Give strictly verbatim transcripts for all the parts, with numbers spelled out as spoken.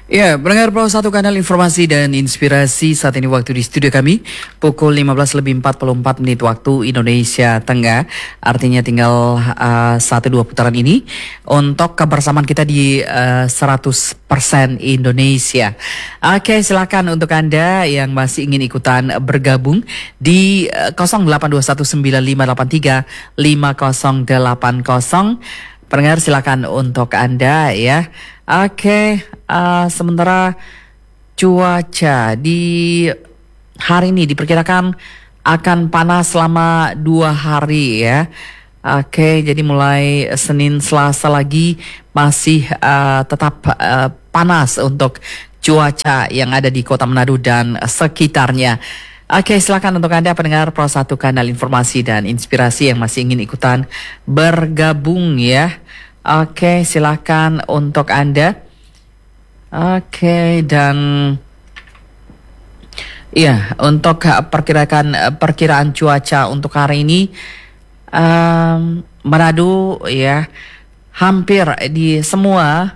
Ya, pendengar Pro satu Kanal Informasi dan Inspirasi. Saat ini waktu di studio kami pukul lima belas lebih empat puluh empat menit waktu Indonesia Tengah. Artinya tinggal uh, satu dua putaran ini untuk kebersamaan kita di uh, seratus persen Indonesia. Oke, silakan untuk Anda yang masih ingin ikutan bergabung di uh, nol delapan dua satu sembilan lima delapan tiga lima nol delapan nol. Pendengar silakan untuk Anda ya. Oke, uh, sementara cuaca di hari ini diperkirakan akan panas selama dua hari ya. Oke, jadi mulai Senin Selasa lagi masih uh, tetap uh, panas untuk cuaca yang ada di Kota Manado dan sekitarnya. Oke, silakan untuk Anda pendengar Pro satu Kanal Informasi dan Inspirasi yang masih ingin ikutan bergabung ya. Oke, silakan untuk Anda. Oke, dan ya, untuk perkirakan perkiraan cuaca untuk hari ini um, Manado ya hampir di semua.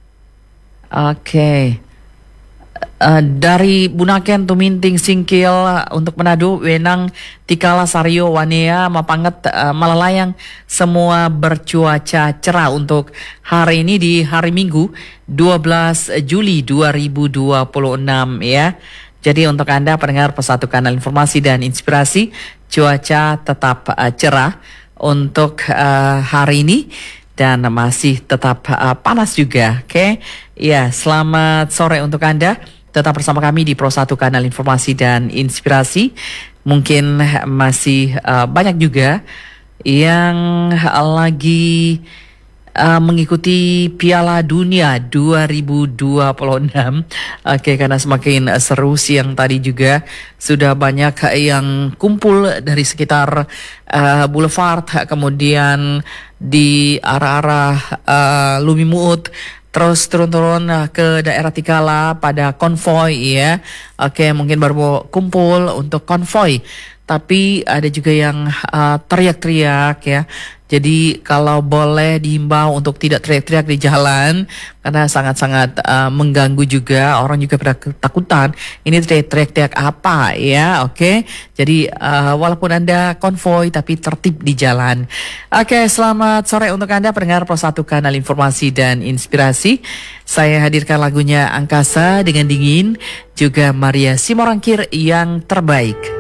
Oke. Uh, dari Bunaken, Tuminting, Singkil untuk Manado, Wenang, Tikala, Sario, Wanea, Mapanget, uh, Malalayang semua bercuaca cerah untuk hari ini di hari Minggu dua belas Juli dua ribu dua puluh enam ya. Jadi untuk Anda pendengar Pro satu Kanal Informasi dan Inspirasi, cuaca tetap uh, cerah untuk uh, hari ini dan masih tetap uh, panas juga. Oke. Okay? Ya, selamat sore untuk Anda. Tetap bersama kami di Pro satu Kanal Informasi dan Inspirasi. Mungkin masih uh, banyak juga yang lagi uh, mengikuti Piala Dunia dua ribu dua puluh enam. Oke, karena semakin seru siang tadi juga sudah banyak yang kumpul dari sekitar uh, Boulevard, kemudian di arah-arah uh, Lumimuut, terus turun-turun ke daerah Tikala pada konvoy ya. Oke, mungkin baru kumpul untuk konvoy. Tapi ada juga yang uh, teriak-teriak ya. Jadi kalau boleh dihimbau untuk tidak teriak-teriak di jalan karena sangat-sangat uh, mengganggu juga. Orang juga pada ketakutan ini teriak-teriak apa ya. Oke, jadi uh, walaupun Anda konvoy tapi tertib di jalan. Oke, selamat sore untuk Anda pendengar Pro satu Kanal Informasi dan Inspirasi. Saya hadirkan lagunya Angkasa dengan Dingin, juga Maria Simorangkir yang terbaik.